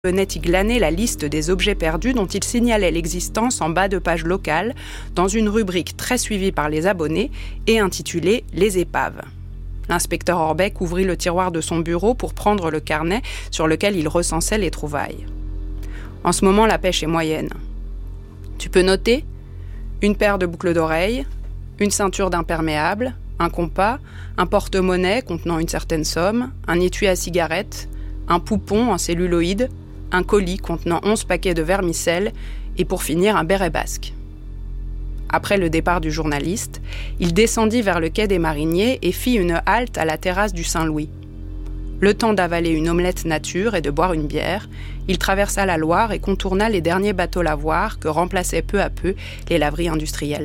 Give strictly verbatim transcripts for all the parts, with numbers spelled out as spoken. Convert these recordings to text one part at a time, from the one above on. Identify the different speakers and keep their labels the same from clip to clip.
Speaker 1: venait y glaner la liste des objets perdus dont il signalait l'existence en bas de page locale, dans une rubrique très suivie par les abonnés et intitulée « Les épaves ». L'inspecteur Orbeck ouvrit le tiroir de son bureau pour prendre le carnet sur lequel il recensait les trouvailles. En ce moment, la pêche est moyenne. Tu peux noter ? Une paire de boucles d'oreilles, une ceinture d'imperméable, un compas, un porte-monnaie contenant une certaine somme, un étui à cigarettes, un poupon en celluloïd, un colis contenant onze paquets de vermicelle et pour finir un béret basque. Après le départ du journaliste, il descendit vers le quai des Mariniers et fit une halte à la terrasse du Saint-Louis. Le temps d'avaler une omelette nature et de boire une bière, il traversa la Loire et contourna les derniers bateaux lavoirs que remplaçaient peu à peu les laveries industrielles.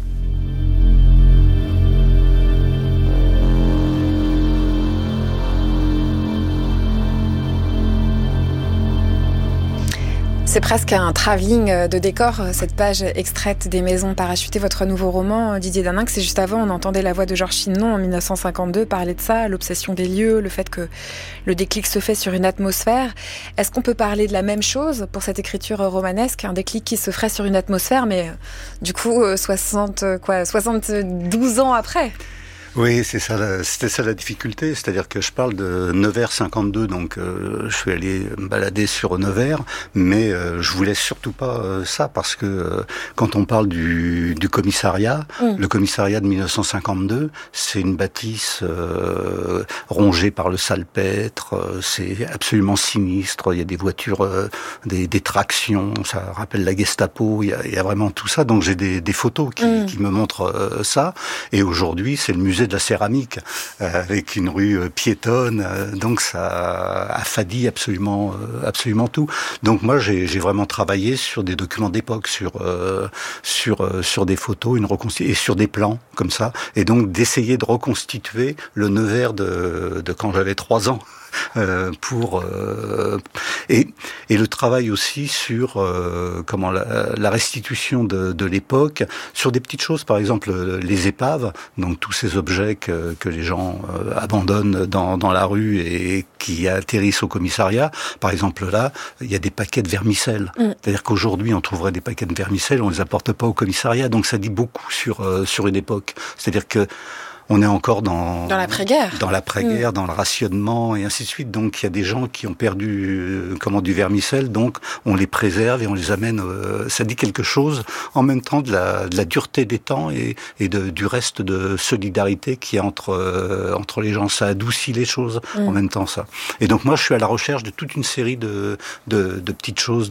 Speaker 2: C'est presque un travelling de décor, cette page extraite des Maisons parachutées, votre nouveau roman, Didier Daninx. C'est juste avant, on entendait la voix de Georges Simenon en dix-neuf cent cinquante-deux parler de ça, l'obsession des lieux, le fait que le déclic se fait sur une atmosphère. Est-ce qu'on peut parler de la même chose pour cette écriture romanesque, un déclic qui se ferait sur une atmosphère, mais du coup, soixante, quoi, soixante-douze ans après ?
Speaker 3: Oui, c'est ça, la, c'était ça la difficulté, c'est-à-dire que je parle de Nevers cinquante-deux, donc euh, je suis allé me balader sur Nevers, mais euh, je voulais surtout pas euh, ça, parce que euh, quand on parle du, du commissariat, mmh. le commissariat de dix-neuf cent cinquante-deux, c'est une bâtisse euh, rongée par le salpêtre, euh, c'est absolument sinistre, il y a des voitures, euh, des, des tractions, ça rappelle la Gestapo, il y a, il y a vraiment tout ça, donc j'ai des, des photos qui, mmh. qui me montrent euh, ça, et aujourd'hui c'est le musée de la céramique, euh, avec une rue euh, piétonne, euh, donc ça affadit absolument, euh, absolument tout. Donc moi j'ai, j'ai vraiment travaillé sur des documents d'époque, sur euh, sur euh, sur des photos, une reconstitu- et sur des plans comme ça, et donc d'essayer de reconstituer le Nevers de, de quand j'avais trois ans. Euh, pour euh, et et le travail aussi sur euh, comment la, la restitution de, de l'époque sur des petites choses, par exemple les épaves, donc tous ces objets que que les gens euh, abandonnent dans dans la rue et qui atterrissent au commissariat. Par exemple là, il y a des paquets de vermicelles. Mmh. C'est-à-dire qu'aujourd'hui on trouverait des paquets de vermicelles, on les apporte pas au commissariat, donc ça dit beaucoup sur euh, sur une époque. C'est-à-dire que on est encore dans
Speaker 2: dans l'après-guerre,
Speaker 3: dans l'après-guerre, mmh. dans le rationnement et ainsi de suite. Donc il y a des gens qui ont perdu euh, comment du vermicelle, donc on les préserve et on les amène. Euh, ça dit quelque chose en même temps de la, de la dureté des temps et, et de, du reste de solidarité qui est entre euh, entre les gens. Ça adoucit les choses mmh. en même temps ça. Et donc moi je suis à la recherche de toute une série de de, de petites choses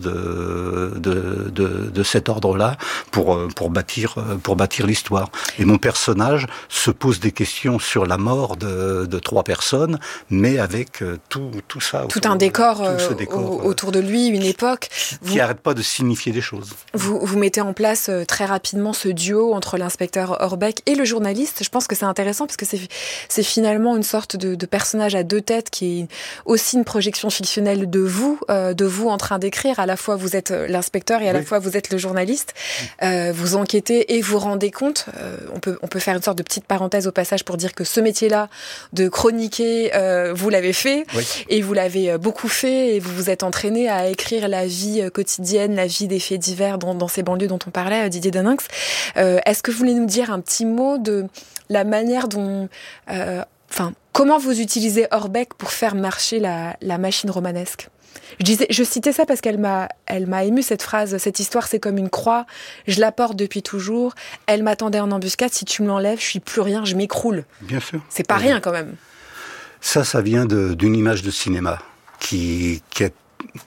Speaker 3: de de, de de cet ordre-là pour pour bâtir pour bâtir l'histoire. Et mon personnage se pose des questions sur la mort de, de trois personnes, mais avec euh, tout, tout ça.
Speaker 2: Tout un décor,
Speaker 3: tout ce décor
Speaker 2: euh, autour de lui, une époque.
Speaker 3: Qui n'arrête pas de signifier des choses.
Speaker 2: Vous, vous mettez en place euh, très rapidement ce duo entre l'inspecteur Orbeck et le journaliste. Je pense que c'est intéressant parce que c'est, c'est finalement une sorte de, de personnage à deux têtes qui est aussi une projection fictionnelle de vous, euh, de vous en train d'écrire. À la fois vous êtes l'inspecteur et à oui. la fois vous êtes le journaliste. Euh, vous enquêtez et vous rendez compte. Euh, on peut, on peut faire une sorte de petite parenthèse au passage pour dire que ce métier-là de chroniquer, euh, vous l'avez fait oui. et vous l'avez beaucoup fait et vous vous êtes entraîné à écrire la vie quotidienne, la vie des faits divers dans, dans ces banlieues dont on parlait, Didier Daninx. Euh, est-ce que vous voulez nous dire un petit mot de la manière dont, euh, enfin, comment vous utilisez Orbeck pour faire marcher la, la machine romanesque ? Je disais, je citais ça parce qu'elle m'a, elle m'a ému cette phrase. Cette histoire, c'est comme une croix. Je la porte depuis toujours. Elle m'attendait en embuscade. Si tu me l'enlèves, je suis plus rien. Je m'écroule.
Speaker 3: Bien sûr.
Speaker 2: C'est pas oui. rien quand même.
Speaker 3: Ça, ça vient de, d'une image de cinéma qui, qui, est,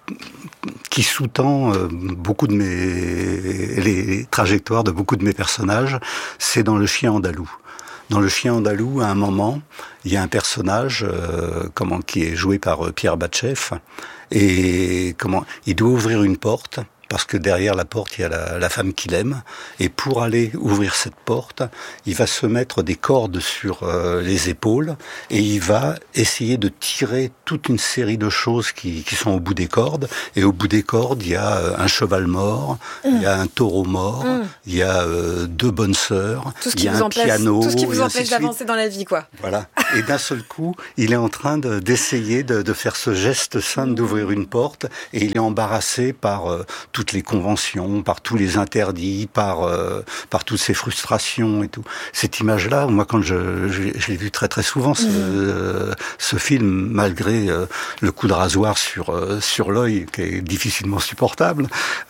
Speaker 3: qui sous-tend euh, beaucoup de mes les trajectoires de beaucoup de mes personnages. C'est dans Le Chien andalou. Dans Le Chien andalou, à un moment, il y a un personnage euh, comment qui est joué par euh, Pierre Batcheff et comment il doit ouvrir une porte parce que derrière la porte, il y a la, la femme qu'il aime. Et pour aller ouvrir cette porte, il va se mettre des cordes sur euh, les épaules et il va essayer de tirer toute une série de choses qui, qui sont au bout des cordes. Et au bout des cordes, il y a euh, un cheval mort, mmh. il y a un taureau mort, mmh. il y a euh, deux bonnes sœurs,
Speaker 2: tout ce
Speaker 3: il
Speaker 2: qui
Speaker 3: y a
Speaker 2: vous
Speaker 3: un
Speaker 2: empêche,
Speaker 3: piano.
Speaker 2: Tout ce qui vous
Speaker 3: et
Speaker 2: empêche d'avancer dans la vie, quoi.
Speaker 3: Voilà. Et d'un seul coup, il est en train de, d'essayer de, de faire ce geste simple mmh. d'ouvrir une porte et il est embarrassé par euh, toutes les conventions, par tous les interdits, par euh, par toutes ces frustrations et tout. Cette image-là, moi, quand je, je, je l'ai vu très très souvent, ce, mmh. euh, ce film, malgré euh, le coup de rasoir sur euh, sur l'œil, qui est difficilement supportable.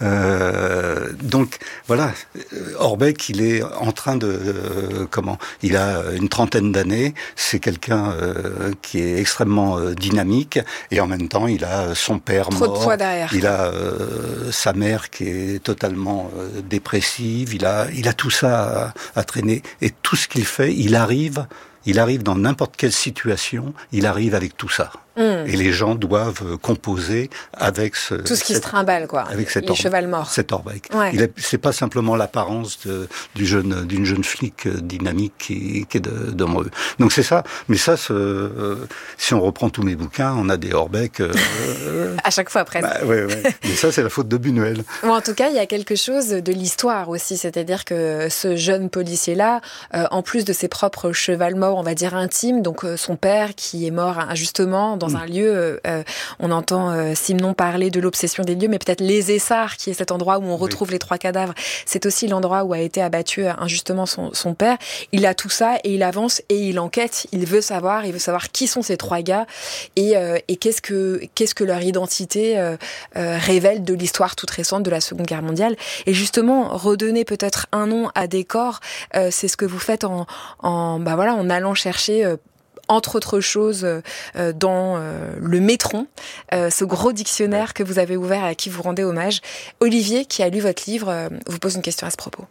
Speaker 3: Euh, donc voilà, Orbeck, il est en train de euh, comment il a une trentaine d'années. C'est quelqu'un euh, qui est extrêmement euh, dynamique et en même temps, il a son père
Speaker 2: Trop
Speaker 3: mort.
Speaker 2: de poids derrière.
Speaker 3: Il a euh, sa mère qui est totalement euh, dépressive. Il a, il a tout ça à, à traîner et tout ce qu'il fait, il arrive, il arrive dans n'importe quelle situation, il arrive avec tout ça. Mmh. Et les gens doivent composer avec ce...
Speaker 2: Tout ce qui
Speaker 3: cette,
Speaker 2: se trimballe, quoi.
Speaker 3: Avec cet
Speaker 2: les
Speaker 3: or,
Speaker 2: chevals morts.
Speaker 3: Cet Orbeck.
Speaker 2: Ouais.
Speaker 3: Il est, c'est pas simplement l'apparence de, du jeune, d'une jeune flic dynamique qui, qui est de, de moi. Donc c'est ça. Mais ça, ce, euh, si on reprend tous mes bouquins, on a des Orbeck... Euh,
Speaker 2: à chaque fois, presque.
Speaker 3: Bah, ouais, ouais. Mais ça, c'est la faute de Buñuel.
Speaker 2: Bon, en tout cas, il y a quelque chose de l'histoire aussi. C'est-à-dire que ce jeune policier-là, euh, en plus de ses propres chevals morts, on va dire intimes, donc euh, son père qui est mort injustement dans un lieu, euh, on entend euh, Simenon parler de l'obsession des lieux, mais peut-être les Essarts, qui est cet endroit où on retrouve oui. les trois cadavres, c'est aussi l'endroit où a été abattu injustement son, son père. Il a tout ça et il avance et il enquête, il veut savoir, il veut savoir qui sont ces trois gars et, euh, et qu'est-ce que, qu'est-ce que leur identité euh, euh, révèle de l'histoire toute récente de la Seconde Guerre mondiale. Et justement, redonner peut-être un nom à des corps, euh, c'est ce que vous faites en, en, bah voilà, en allant chercher euh, entre autres choses, euh, dans euh, le Métron, euh, ce gros dictionnaire que vous avez ouvert et à qui vous rendez hommage. Olivier, qui a lu votre livre, euh, vous pose une question à ce propos.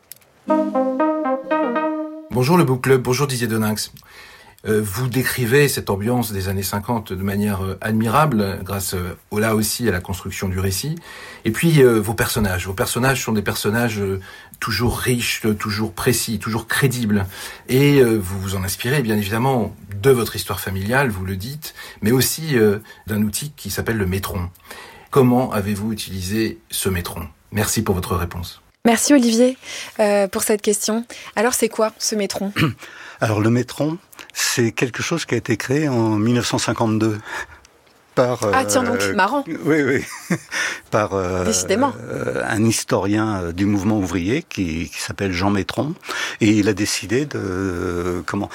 Speaker 4: Bonjour le Book Club, bonjour Didier Deninx. Euh, vous décrivez cette ambiance des années cinquante de manière euh, admirable, grâce euh, là aussi à la construction du récit. Et puis euh, vos personnages. Vos personnages sont des personnages euh, toujours riches, toujours précis, toujours crédibles. Et euh, vous vous en inspirez bien évidemment de votre histoire familiale, vous le dites, mais aussi euh, d'un outil qui s'appelle le Métron. Comment avez-vous utilisé ce Métron ? Merci pour votre réponse.
Speaker 2: Merci Olivier euh, pour cette question. Alors c'est quoi ce Métron ?
Speaker 3: Alors le Métron, c'est quelque chose qui a été créé en dix-neuf cent cinquante-deux. Par,
Speaker 2: ah tiens donc,
Speaker 3: euh,
Speaker 2: marrant.
Speaker 3: Oui, oui. Par euh,
Speaker 2: Décidément.
Speaker 3: Euh, un historien du mouvement ouvrier qui, qui s'appelle Jean Métron, et il a décidé de euh, comment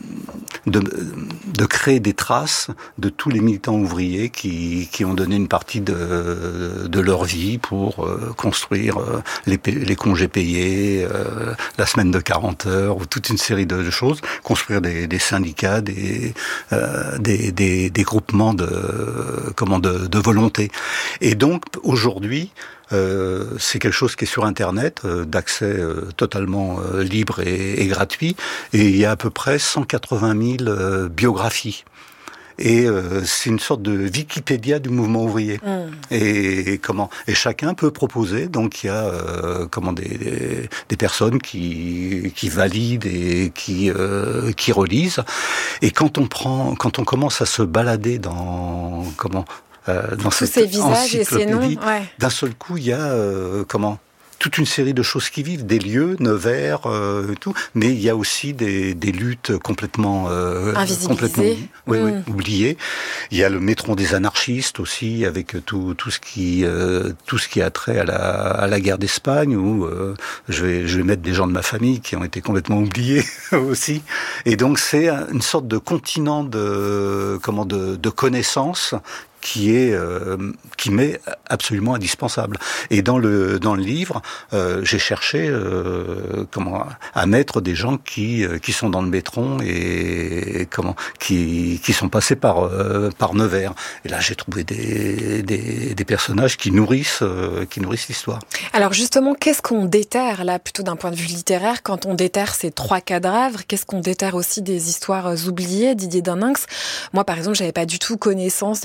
Speaker 3: de, de créer des traces de tous les militants ouvriers qui, qui ont donné une partie de, de leur vie pour euh, construire euh, les, les congés payés, euh, la semaine de quarante heures, ou toute une série de, de choses, construire des, des syndicats, des, euh, des, des, des groupements de comment de, de volonté. Et donc aujourd'hui, euh, c'est quelque chose qui est sur Internet, euh, d'accès euh, totalement euh, libre et, et gratuit. Et il y a à peu près cent quatre-vingt mille euh, biographies. Et euh, c'est une sorte de Wikipédia du mouvement ouvrier. Mmh. Et, et comment Et chacun peut proposer. Donc il y a euh, comment des, des, des personnes qui qui valident et qui euh, qui relisent. Et quand on prend, quand on commence à se balader dans comment euh, dans
Speaker 2: tous
Speaker 3: cette
Speaker 2: ces visages et ces noms, ouais.
Speaker 3: d'un seul coup il y a euh, comment toute une série de choses qui vivent, des lieux, Nevers, euh, tout, mais il y a aussi des, des luttes complètement, euh, complètement oui, mmh. oui, oubliées. Il y a le Métron des anarchistes aussi, avec tout, tout ce qui, euh, tout ce qui a trait à la, à la guerre d'Espagne, où euh, je vais, je vais mettre des gens de ma famille qui ont été complètement oubliés aussi. Et donc c'est une sorte de continent de, comment, de, de connaissances qui est euh, qui m'est absolument indispensable. Et dans le dans le livre, euh, j'ai cherché euh, comment à mettre des gens qui euh, qui sont dans le Métron et, et comment qui qui sont passés par euh, par Nevers. Et là, j'ai trouvé des des des personnages qui nourrissent euh, qui nourrissent l'histoire.
Speaker 2: Alors justement, qu'est-ce qu'on déterre là, plutôt d'un point de vue littéraire, quand on déterre ces trois cadavres? Qu'est-ce qu'on déterre aussi des histoires oubliées, Didier Deninx? Moi, par exemple, j'avais pas du tout connaissance de ces années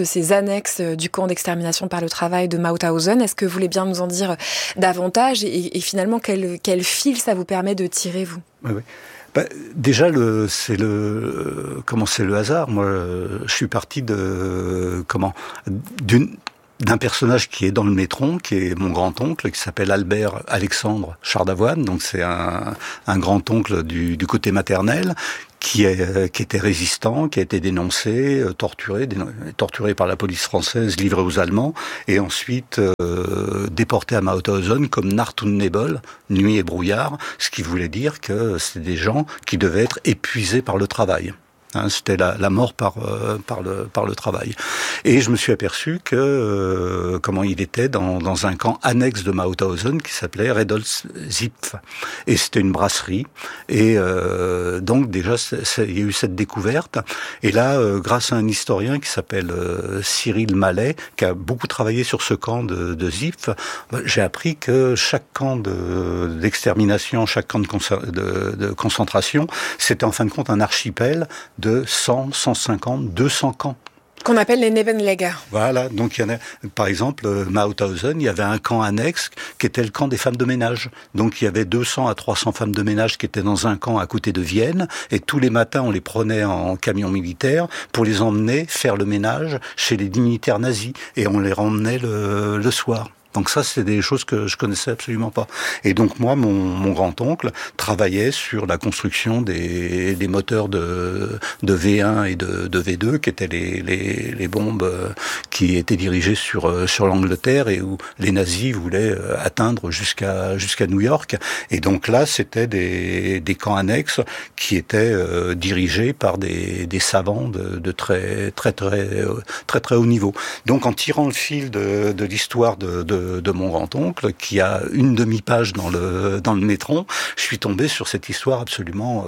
Speaker 2: annexe du camp d'extermination par le travail de Mauthausen. Est-ce que vous voulez bien nous en dire davantage et, et finalement quel, quel fil ça vous permet de tirer, vous ?
Speaker 3: Oui, oui. Bah, déjà, le, c'est le, comment c'est le hasard. Moi, je suis parti de, comment, d'une, d'un personnage qui est dans le Métron, qui est mon grand-oncle, qui s'appelle Albert Alexandre Chardavoine. Donc, c'est un, un grand-oncle du, du côté maternel, qui, est, qui était résistant, qui a été dénoncé, torturé, déno, torturé par la police française, livré aux Allemands, et ensuite euh, déporté à Mauthausen comme Nacht und Nebel, nuit et brouillard, ce qui voulait dire que c'était des gens qui devaient être épuisés par le travail. Hein, c'était la, la mort par euh, par le par le travail. Et je me suis aperçu que euh, comment il était dans dans un camp annexe de Mauthausen qui s'appelait Redolzipf, et c'était une brasserie. Et euh, donc déjà c'est, c'est, il y a eu cette découverte. Et là, euh, grâce à un historien qui s'appelle euh, Cyril Mallet, qui a beaucoup travaillé sur ce camp de, de Zipf, j'ai appris que chaque camp de, d'extermination, chaque camp de, de, de concentration, c'était en fin de compte un archipel de cent, cent cinquante, deux cents camps.
Speaker 2: Qu'on appelle les Nebenläger.
Speaker 3: Voilà, donc il y en a, par exemple, Mauthausen, il y avait un camp annexe qui était le camp des femmes de ménage. Donc il y avait deux cents à trois cents femmes de ménage qui étaient dans un camp à côté de Vienne, et tous les matins on les prenait en camion militaire pour les emmener faire le ménage chez les dignitaires nazis, et on les ramenait le, le soir. Donc ça, c'est des choses que je connaissais absolument pas. Et donc moi, mon, mon grand-oncle travaillait sur la construction des, des moteurs de, de V un et de, de V deux, qui étaient les, les, les bombes qui étaient dirigées sur, sur l'Angleterre et où les nazis voulaient atteindre jusqu'à, jusqu'à New York. Et donc là, c'était des, des camps annexes qui étaient euh, dirigés par des, des savants de, de très, très, très, très, très haut niveau. Donc en tirant le fil de, de l'histoire de, de de mon grand-oncle, qui a une demi-page dans le dans le Métron, je suis tombé sur cette histoire absolument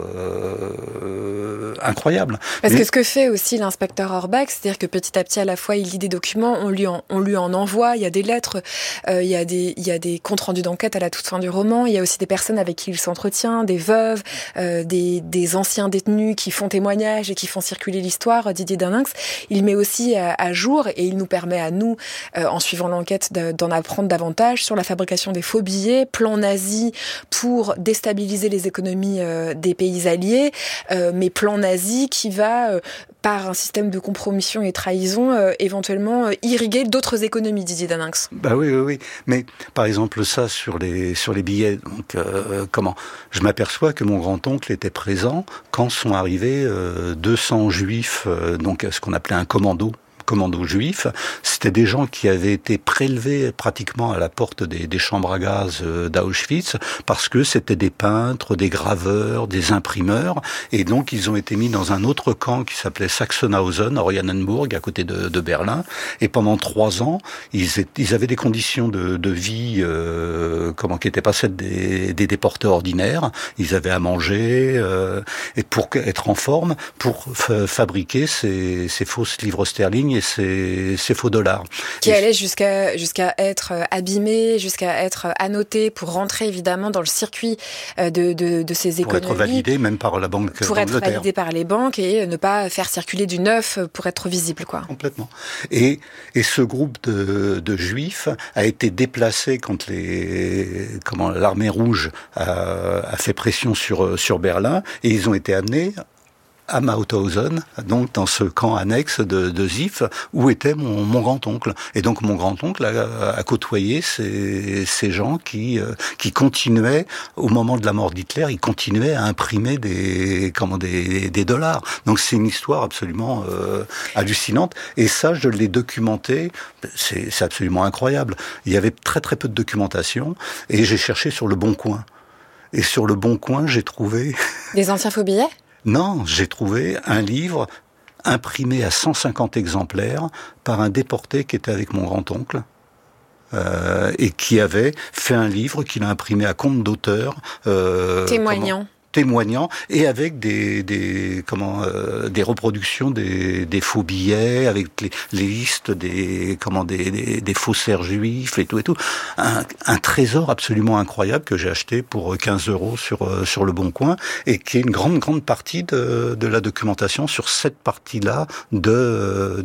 Speaker 3: euh, incroyable.
Speaker 2: Parce
Speaker 3: Mais...
Speaker 2: que ce que fait aussi l'inspecteur Orbeck, c'est-à-dire que petit à petit, à la fois, il lit des documents, on lui en, on lui en envoie, il y a des lettres, euh, il y a des il y a des comptes rendus d'enquête à la toute fin du roman, il y a aussi des personnes avec qui il s'entretient, des veuves, euh, des des anciens détenus qui font témoignage et qui font circuler l'histoire. Didier Deninx, il met aussi à, à jour et il nous permet à nous, euh, en suivant l'enquête, de, d'en apprendre davantage sur la fabrication des faux billets, plan nazi pour déstabiliser les économies euh, des pays alliés, euh, mais plan nazi qui va, euh, par un système de compromission et trahison, euh, éventuellement euh, irriguer d'autres économies, Didier Deninx.
Speaker 3: Bah oui, oui, oui. Mais par exemple ça sur les sur les billets, donc euh, comment je m'aperçois que mon grand-oncle était présent quand sont arrivés euh, deux cents juifs, euh, donc ce qu'on appelait un commando. commando juif, c'était des gens qui avaient été prélevés pratiquement à la porte des, des chambres à gaz d'Auschwitz parce que c'était des peintres, des graveurs, des imprimeurs, et donc ils ont été mis dans un autre camp qui s'appelait Sachsenhausen, à Oranienburg, à côté de, de Berlin, et pendant trois ans, ils, étaient, ils avaient des conditions de, de vie euh, comment qui n'étaient pas celles des, des déportés ordinaires. Ils avaient à manger euh, et pour être en forme, pour f- fabriquer ces, ces fausses livres sterling et ces, ces faux dollars.
Speaker 2: Qui allaient jusqu'à, jusqu'à être abîmés, jusqu'à être annotés pour rentrer évidemment dans le circuit de, de, de ces économies.
Speaker 3: Pour être validés même par la Banque
Speaker 2: pour
Speaker 3: d'Angleterre.
Speaker 2: Pour être validés par les banques et ne pas faire circuler du neuf pour être visible, quoi.
Speaker 3: Complètement. Et, et ce groupe de, de juifs a été déplacé quand les, comment, l'armée rouge a, a fait pression sur, sur Berlin, et ils ont été amenés à Mauthausen, donc dans ce camp annexe de, de Zipf, où était mon, mon grand-oncle. Et donc mon grand-oncle a, a côtoyé ces, ces gens qui, euh, qui continuaient, au moment de la mort d'Hitler, ils continuaient à imprimer des, comment, des, des dollars. Donc c'est une histoire absolument euh, hallucinante. Et ça, je l'ai documenté, c'est, c'est absolument incroyable. Il y avait très très peu de documentation, et j'ai cherché sur Le Bon Coin. Et sur Le Bon Coin, j'ai trouvé...
Speaker 2: Des anciens faux billets ?
Speaker 3: Non, j'ai trouvé un livre imprimé à cent cinquante exemplaires par un déporté qui était avec mon grand-oncle euh, et qui avait fait un livre qu'il a imprimé à compte d'auteur.
Speaker 2: Euh, témoignant.
Speaker 3: témoignant et avec des des comment euh, des reproductions des des faux billets, avec les, les listes des comment des, des des faussaires juifs et tout et tout, un, un trésor absolument incroyable que j'ai acheté pour quinze euros sur sur le Bon Coin et qui est une grande grande partie de de la documentation sur cette partie-là de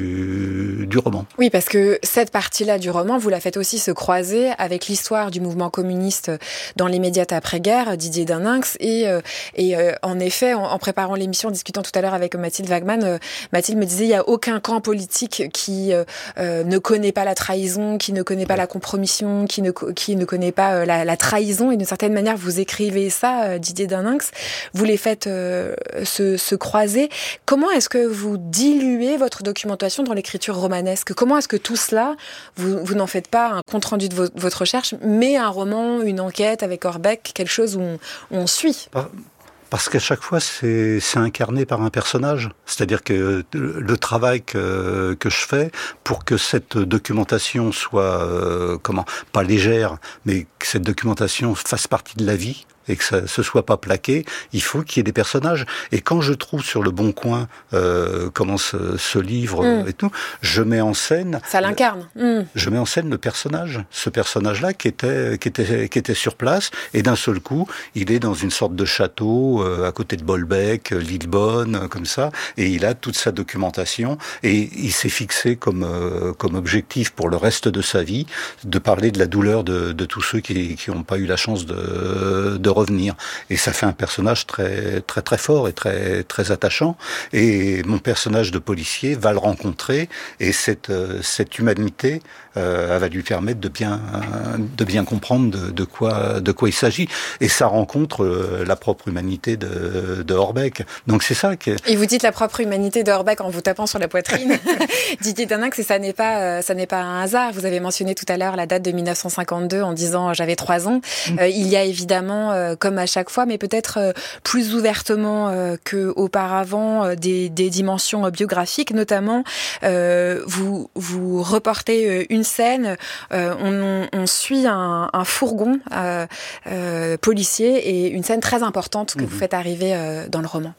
Speaker 3: du du roman.
Speaker 2: Oui, parce que cette partie-là du roman, vous la faites aussi se croiser avec l'histoire du mouvement communiste dans l'immédiate après-guerre, Didier Deninx, et euh, et euh, en effet, en, en préparant l'émission, en discutant tout à l'heure avec Mathilde Wagman, euh, Mathilde me disait il y a aucun camp politique qui euh, euh, ne connaît pas la trahison, qui ne connaît pas la compromission, qui ne qui ne connaît pas euh, la, la trahison, et d'une certaine manière vous écrivez ça, euh, Didier Deninx, vous les faites euh, se, se croiser. Comment est-ce que vous diluez votre documentation dans l'écriture romanesque? Comment est-ce que tout cela, vous, vous n'en faites pas un compte-rendu de vo- votre recherche, mais un roman, une enquête avec Orbeck, quelque chose où on, où on suit?
Speaker 3: Parce qu'à chaque fois, c'est, c'est incarné par un personnage. C'est-à-dire que le travail que, que je fais pour que cette documentation soit, euh, comment, pas légère, mais que cette documentation fasse partie de la vie, et que ça se soit pas plaqué, il faut qu'il y ait des personnages. Et quand je trouve sur le Bon Coin euh, comment ce, ce livre mmh. et tout, je mets en scène.
Speaker 2: Ça l'incarne. Mmh.
Speaker 3: Je mets en scène le personnage, ce personnage-là qui était qui était qui était sur place. Et d'un seul coup, il est dans une sorte de château euh, à côté de Bolbec, Lillebonne, comme ça, et il a toute sa documentation. Et il s'est fixé comme euh, comme objectif pour le reste de sa vie de parler de la douleur de, de tous ceux qui qui n'ont pas eu la chance de de revenir. Et ça fait un personnage très très très fort et très très attachant. Et mon personnage de policier va le rencontrer, et cette cette humanité euh, va lui permettre de bien de bien comprendre de, de quoi de quoi il s'agit. Et ça rencontre euh, la propre humanité de de Orbeck. Donc c'est ça qui est...
Speaker 2: Et vous dites la propre humanité de Orbeck en vous tapant sur la poitrine. Didier Deninx, et ça n'est pas ça n'est pas un hasard. Vous avez mentionné tout à l'heure la date de dix-neuf cent cinquante-deux en disant j'avais trois ans. Mmh. Euh, il y a évidemment euh, comme à chaque fois, mais peut-être euh, plus ouvertement euh, qu'auparavant, euh, des, des dimensions euh, biographiques, notamment euh, vous, vous reportez euh, une scène, euh, on, on suit un, un fourgon euh, euh, policier, et une scène très importante que mmh. vous faites arriver euh, dans le roman.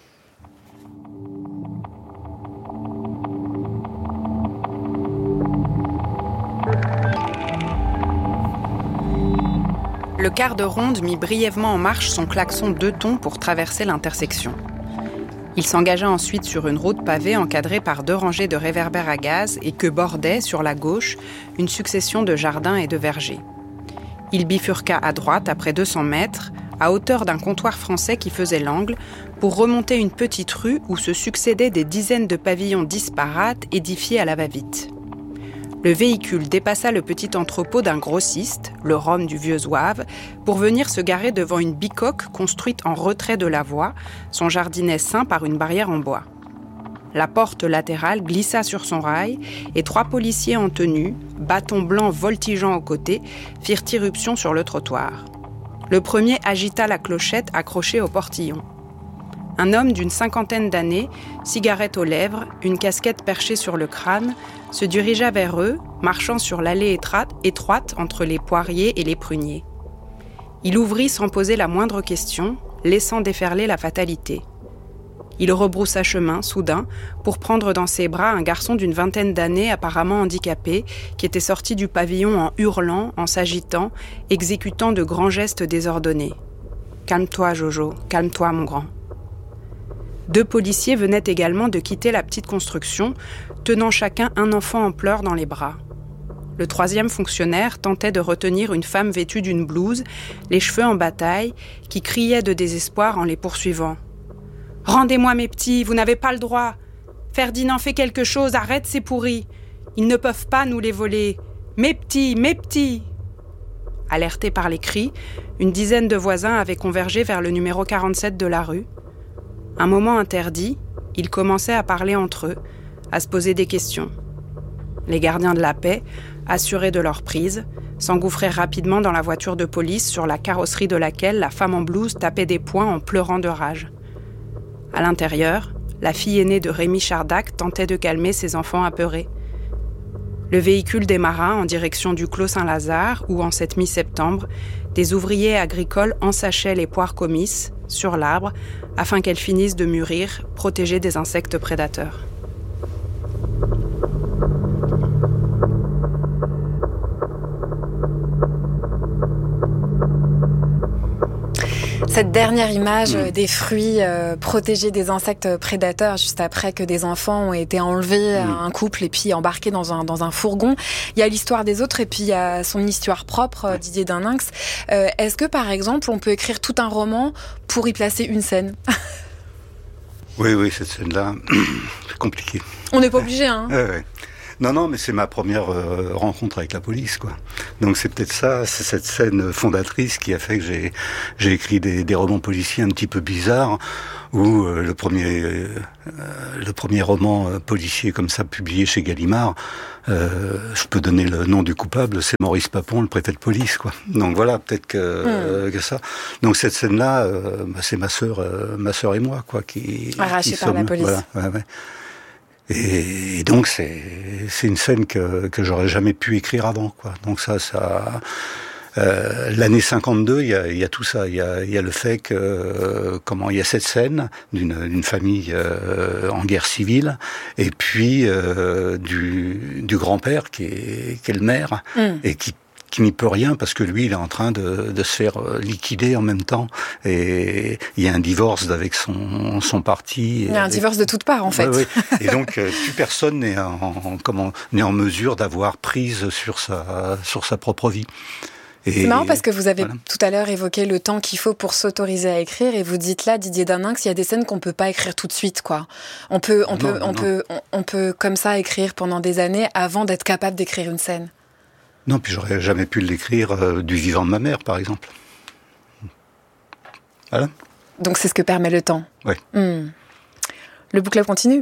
Speaker 1: Le quart de ronde mit brièvement en marche son klaxon deux tons pour traverser l'intersection. Il s'engagea ensuite sur une route pavée encadrée par deux rangées de réverbères à gaz et que bordait, sur la gauche, une succession de jardins et de vergers. Il bifurqua à droite, après deux cents mètres, à hauteur d'un comptoir français qui faisait l'angle, pour remonter une petite rue où se succédaient des dizaines de pavillons disparates édifiés à la va-vite. Le véhicule dépassa le petit entrepôt d'un grossiste, le Rhum du Vieux Zouave, pour venir se garer devant une bicoque construite en retrait de la voie, son jardinet ceint par une barrière en bois. La porte latérale glissa sur son rail et trois policiers en tenue, bâtons blancs voltigeant aux côtés, firent irruption sur le trottoir. Le premier agita la clochette accrochée au portillon. Un homme d'une cinquantaine d'années, cigarette aux lèvres, une casquette perchée sur le crâne, se dirigea vers eux, marchant sur l'allée étroite, étroite entre les poiriers et les pruniers. Il ouvrit sans poser la moindre question, laissant déferler la fatalité. Il rebroussa chemin, soudain, pour prendre dans ses bras un garçon d'une vingtaine d'années apparemment handicapé, qui était sorti du pavillon en hurlant, en s'agitant, exécutant de grands gestes désordonnés. « Calme-toi, Jojo, calme-toi, mon grand. » Deux policiers venaient également de quitter la petite construction, tenant chacun un enfant en pleurs dans les bras. Le troisième fonctionnaire tentait de retenir une femme vêtue d'une blouse, les cheveux en bataille, qui criait de désespoir en les poursuivant. « Rendez-moi mes petits, vous n'avez pas le droit. Ferdinand, fais quelque chose, arrête ces pourris. Ils ne peuvent pas nous les voler. Mes petits, mes petits !» Alertés par les cris, une dizaine de voisins avaient convergé vers le numéro quarante-sept de la rue. Un moment interdit, ils commençaient à parler entre eux, à se poser des questions. Les gardiens de la paix, assurés de leur prise, s'engouffrèrent rapidement dans la voiture de police sur la carrosserie de laquelle la femme en blouse tapait des poings en pleurant de rage. À l'intérieur, la fille aînée de Rémi Chardac tentait de calmer ses enfants apeurés. Le véhicule démarra en direction du Clos Saint-Lazare où, en cette mi-septembre, des ouvriers agricoles ensachaient les poires comices sur l'arbre afin qu'elles finissent de mûrir, protégées des insectes prédateurs.
Speaker 2: Cette dernière image
Speaker 3: mmh.
Speaker 2: des fruits euh, protégés des insectes prédateurs juste après que des enfants ont été enlevés mmh. à un couple et puis embarqués dans un, dans un fourgon. Il y a l'histoire des autres et puis il y a son histoire propre, ouais. Didier Deninx. Euh, est-ce que par exemple on peut écrire tout un roman pour y placer une scène ?
Speaker 3: Oui, oui, cette scène-là, c'est compliqué.
Speaker 2: On n'est pas obligé, hein.
Speaker 3: Ouais, ouais. Non, non, mais c'est ma première euh, rencontre avec la police, quoi. Donc c'est peut-être ça, c'est cette scène fondatrice qui a fait que j'ai j'ai écrit des, des romans policiers un petit peu bizarres, où euh, le premier euh, le premier roman euh, policier comme ça publié chez Gallimard, euh, je peux donner le nom du coupable, c'est Maurice Papon, le préfet de police, quoi. Donc voilà, peut-être que, mmh. euh, que ça. Donc cette scène-là, euh, bah, c'est ma sœur, euh, ma sœur et moi, quoi, qui
Speaker 2: arrachée
Speaker 3: qui
Speaker 2: par
Speaker 3: sommes,
Speaker 2: la police.
Speaker 3: Voilà, ouais, ouais. Et, et donc c'est c'est une scène que que j'aurais jamais pu écrire avant, quoi. Donc ça ça euh, l'année cinquante-deux, il y a il y a tout ça, il y a il y a le fait que euh, comment il y a cette scène d'une d'une famille euh, en guerre civile et puis euh, du du grand-père qui est qui est le maire mmh. et qui qui n'y peut rien parce que lui, il est en train de, de se faire liquider en même temps. Et il y a un divorce avec son, son parti.
Speaker 2: Il y a un
Speaker 3: et,
Speaker 2: divorce de toutes parts, en fait.
Speaker 3: Ouais, ouais. Et donc, plus personne n'est en, en, comment, n'est en mesure d'avoir prise sur sa, sur sa propre vie.
Speaker 2: Et c'est marrant parce que vous avez
Speaker 3: voilà.
Speaker 2: tout à l'heure évoqué le temps qu'il faut pour s'autoriser à écrire et vous dites là, Didier Deninx, il y a des scènes qu'on peut pas écrire tout de suite, quoi. On peut, on non, peut, non, on non. peut, on, on peut comme ça écrire pendant des années avant d'être capable d'écrire une scène.
Speaker 3: Non, puis j'aurais jamais pu l'écrire euh, du vivant de ma mère, par exemple. Voilà.
Speaker 2: Donc c'est ce que permet le temps.
Speaker 3: Oui.
Speaker 2: Mmh. Le book club continue.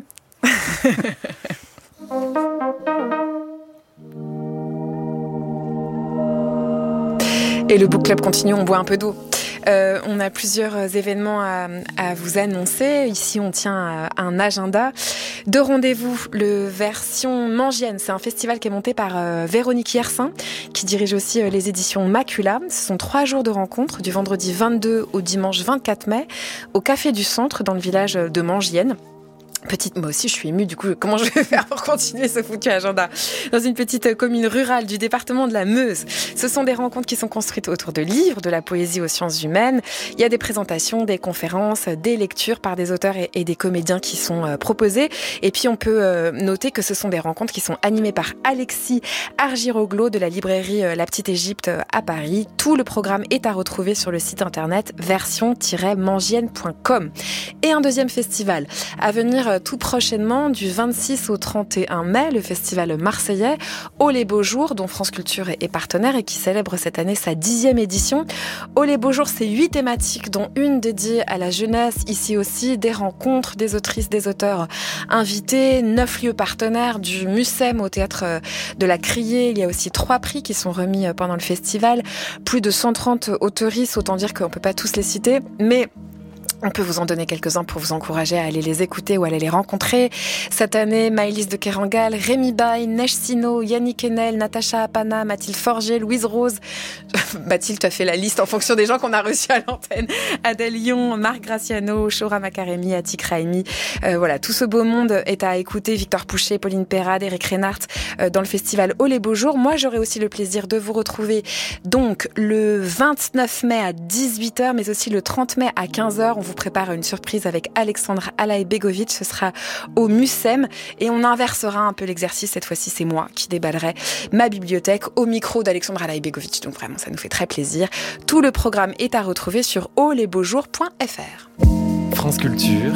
Speaker 2: Et le book club continue, on boit un peu d'eau. Euh, on a plusieurs événements à, à vous annoncer. Ici, on tient un agenda de rendez-vous. Le Version Mangienne, c'est un festival qui est monté par euh, Véronique Yersin, qui dirige aussi euh, les éditions Macula. Ce sont trois jours de rencontres, du vendredi vingt-deux au dimanche vingt-quatre mai, au Café du Centre, dans le village de Mangienne. Petite, moi aussi je suis émue, du coup comment je vais faire pour continuer ce foutu agenda dans une petite commune rurale du département de la Meuse. Ce sont des rencontres qui sont construites autour de livres, de la poésie aux sciences humaines. Il y a des présentations, des conférences, des lectures par des auteurs et, et des comédiens qui sont euh, proposés. Et puis on peut euh, noter que ce sont des rencontres qui sont animées par Alexis Argiroglo de la librairie euh, La Petite Égypte euh, à Paris. Tout le programme est à retrouver sur le site internet version tiret mangienne point com. Et un deuxième festival à venir tout prochainement, du vingt-six au trente et un mai, le festival marseillais Oh les Beaux Jours, dont France Culture est partenaire et qui célèbre cette année sa dixième édition. Oh les Beaux Jours, c'est huit thématiques, dont une dédiée à la jeunesse, ici aussi des rencontres, des autrices, des auteurs invités, neuf lieux partenaires, du Mucem au théâtre de la Criée. Il y a aussi trois prix qui sont remis pendant le festival, plus de cent trente autoristes, autant dire qu'on ne peut pas tous les citer, mais on peut vous en donner quelques-uns pour vous encourager à aller les écouter ou à aller les rencontrer. Cette année, Maëlys de Kerangal, Rémi Baye, Neige Sino, Yannick Enel, Natacha Apana, Mathilde Forger, Louise Rose. Mathilde, tu as fait la liste en fonction des gens qu'on a reçus à l'antenne. Adèle Lyon, Marc Graciano, Shora Makaremi, Atik Raimi. Euh, voilà, tout ce beau monde est à écouter. Victor Pouchet, Pauline Perrade, Eric Reinhardt euh, dans le festival Oh les Beaux Jours. Moi, j'aurai aussi le plaisir de vous retrouver donc le vingt-neuf mai à dix-huit heures, mais aussi le trente mai à quinze heures. On vous prépare une surprise avec Alexandre Alaïbegovic. Ce sera au Mucem et on inversera un peu l'exercice. Cette fois-ci, c'est moi qui déballerai ma bibliothèque au micro d'Alexandre Alaïbegovic. Donc vraiment, ça nous fait très plaisir. Tout le programme est à retrouver sur oh les beaux jours point f r.
Speaker 5: France Culture,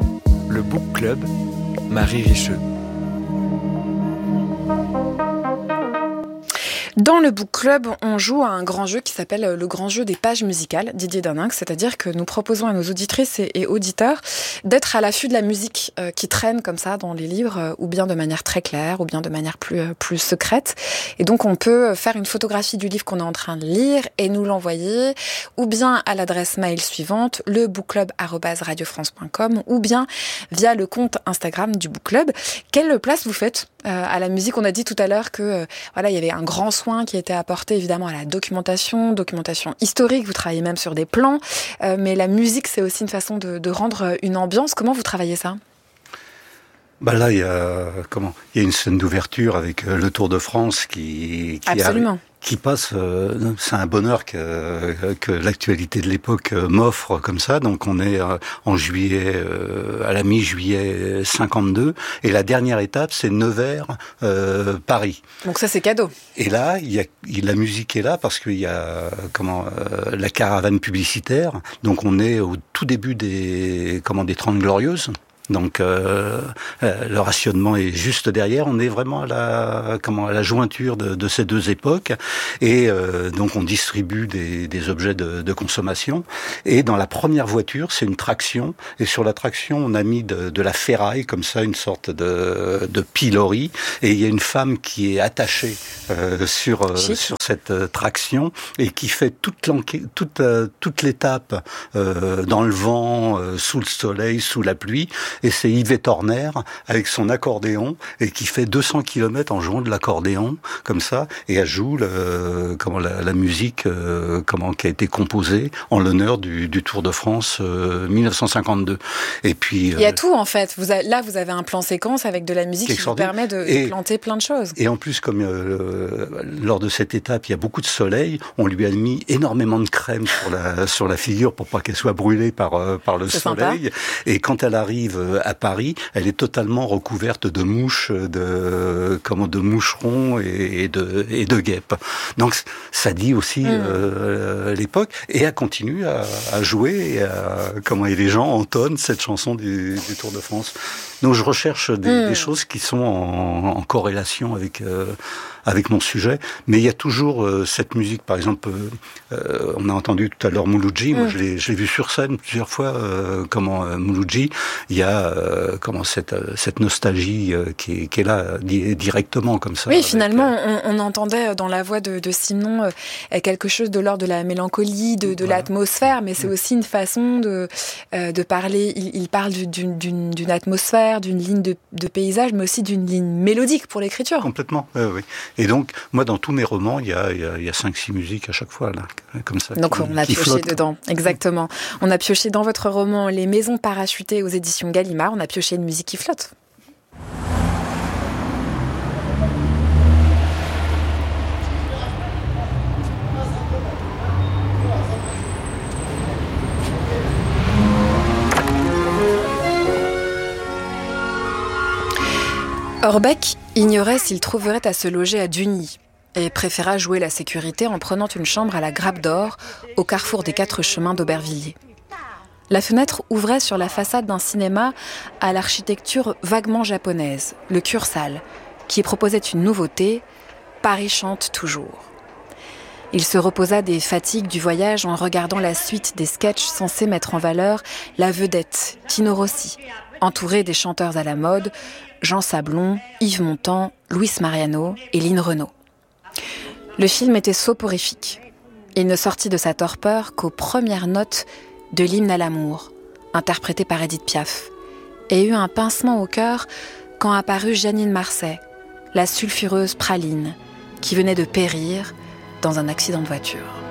Speaker 5: le Book Club, Marie Richeux.
Speaker 2: Dans le Book Club, on joue à un grand jeu qui s'appelle le grand jeu des pages musicales, Didier Deninx, c'est-à-dire que nous proposons à nos auditrices et auditeurs d'être à l'affût de la musique qui traîne comme ça dans les livres, ou bien de manière très claire, ou bien de manière plus, plus secrète. Et donc on peut faire une photographie du livre qu'on est en train de lire et nous l'envoyer, ou bien à l'adresse mail suivante, le bookclub arobase radio france point com, ou bien via le compte Instagram du Book Club. Quelle place vous faites euh, à la musique. On a dit tout à l'heure que euh, voilà, il y avait un grand soin qui était apporté évidemment à la documentation, documentation historique. Vous travaillez même sur des plans, euh, mais la musique, c'est aussi une façon de, de rendre une ambiance. Comment vous travaillez ça ?
Speaker 3: Bah là, il y a comment Il y a une scène d'ouverture avec euh, le Tour de France qui qui,
Speaker 2: Absolument.
Speaker 3: a, qui passe. Euh, c'est un bonheur que que l'actualité de l'époque euh, m'offre comme ça. Donc on est euh, en juillet, euh, à la mi-juillet cinquante-deux, et la dernière étape, c'est Nevers, euh, Paris.
Speaker 2: Donc ça, c'est cadeau.
Speaker 3: Et là, il y a la musique est là parce qu'il y a comment euh, la caravane publicitaire. Donc on est au tout début des comment des Trente Glorieuses. Donc euh, le rationnement est juste derrière. On est vraiment à la comment à la jointure de, de ces deux époques, et euh, donc on distribue des, des objets de, de consommation. Et dans la première voiture, c'est une traction, et sur la traction, on a mis de, de la ferraille comme ça, une sorte de, de pilori, et il y a une femme qui est attachée euh, sur euh, sur cette euh, traction et qui fait toute l'enquête, toute euh, toute l'étape euh, dans le vent, euh, sous le soleil, sous la pluie. Et c'est Yvette Horner avec son accordéon, et qui fait deux cents kilomètres en jouant de l'accordéon comme ça, et elle joue le, comment la, la musique euh, comment qui a été composée en l'honneur du, du Tour de France euh, mille neuf cent cinquante-deux. Et puis
Speaker 2: il y a
Speaker 3: euh,
Speaker 2: tout en fait. Vous avez, là, vous avez un plan séquence avec de la musique qui vous permet de, et, de planter plein de choses.
Speaker 3: Et en plus, comme euh, lors de cette étape, il y a beaucoup de soleil, on lui a mis énormément de crème sur la sur la figure pour pas qu'elle soit brûlée par euh, par le
Speaker 2: c'est
Speaker 3: soleil.
Speaker 2: Sympa.
Speaker 3: Et quand elle arrive à Paris, elle est totalement recouverte de mouches, de comment, de moucherons et de et de guêpes. Donc ça dit aussi mmh. euh, l'époque, et elle continue à, à jouer, et à, comment et les gens entonnent cette chanson du, du Tour de France. Donc je recherche des, mmh. des choses qui sont en, en corrélation avec euh, avec mon sujet, mais il y a toujours euh, cette musique. Par exemple, euh, on a entendu tout à l'heure Mouloudji. Mmh. Moi, je l'ai, je l'ai vu sur scène plusieurs fois. Euh, comment euh, Mouloudji, il y a euh, comment cette cette nostalgie euh, qui, est, qui est là di- directement comme ça.
Speaker 2: Oui, avec, finalement, euh... on, on entendait dans la voix de, de Simon euh, quelque chose de l'ordre de la mélancolie, de, de voilà. l'atmosphère, mais c'est mmh. aussi une façon de euh, de parler. Il, il parle d'une, d'une, d'une atmosphère, d'une ligne de, de paysage, mais aussi d'une ligne mélodique pour l'écriture.
Speaker 3: Complètement. Euh, oui. Et donc, moi, dans tous mes romans, il y a, il y a, il y a cinq, six musiques à chaque fois, là, comme ça.
Speaker 2: Donc,
Speaker 3: qui,
Speaker 2: on a
Speaker 3: qui
Speaker 2: pioché
Speaker 3: flottent.
Speaker 2: dedans. Exactement. On a pioché dans votre roman Les Maisons parachutées aux éditions Gallimard. On a pioché une musique qui flotte. Orbeck ignorait s'il trouverait à se loger à Dugny et préféra jouer la sécurité en prenant une chambre à la Grappe d'Or, au carrefour des Quatre Chemins d'Aubervilliers. La fenêtre ouvrait sur la façade d'un cinéma à l'architecture vaguement japonaise, le Kursaal, qui proposait une nouveauté, Paris chante toujours. Il se reposa des fatigues du voyage en regardant la suite des sketchs censés mettre en valeur la vedette, Tino Rossi, entourée des chanteurs à la mode, Jean Sablon, Yves Montand, Luis Mariano et Lynn Renaud. Le film était soporifique. Il ne sortit de sa torpeur qu'aux premières notes de l'hymne à l'amour, interprété par Édith Piaf, et eut un pincement au cœur quand apparut Jeannine Marsay, la sulfureuse praline, qui venait de périr dans un accident de voiture.